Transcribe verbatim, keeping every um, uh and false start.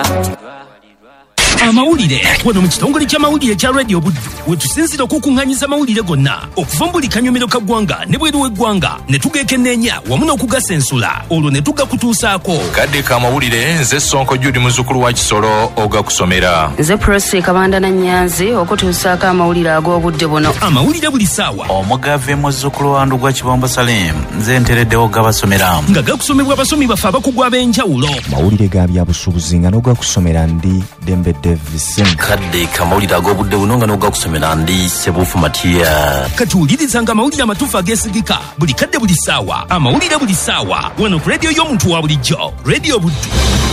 Amawulire wano mu kitongole ky'amawulire kya Radio Buddu wetusinzira okukunganyiza amawulire gonna okuva mu buli kanyomero ka ggwanga ne bweru w'eggwanga ne tugeekenneenya wamu n'okugasensula olwo ne tugakutuusaako. Kadde ka amawulire nze Sonko Judy muzzukulu wa Kisoro ogakusomera. Nze Presi Kabanda na Nyanzi okutuusaako amawulire ag'obudde buno. Amawulire buli ssaawa. Omugave muzzukulu wa Ndugwa Kibombo Salim nze ntereddewo gabasomera. Nga gakusomebwa abasomi baffe abakugu ab'enjawulo. Mawulire ga byabusuubuzi nga n'ogakusomera ndi Dembe Davis. Kadde kamawulire ag'obudde buno nga n'ogakusomera ndi Sebufu Matiya. Kati wuliriza amawulire amatuufu ageesigika buli kadde buli ssaawa amawulire buli ssaawa wano ku radio y'omuntu wa bulijjo Radio Buddu.